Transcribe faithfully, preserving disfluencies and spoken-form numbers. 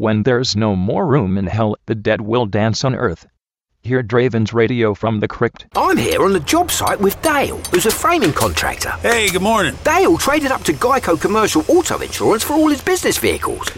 when there's no more room in hell, the dead will dance on earth. Hear Draven's radio from the crypt. I'm here on the job site with Dale, who's a framing contractor. Hey, good morning. Dale traded up to Geico Commercial Auto Insurance for all his business vehicles.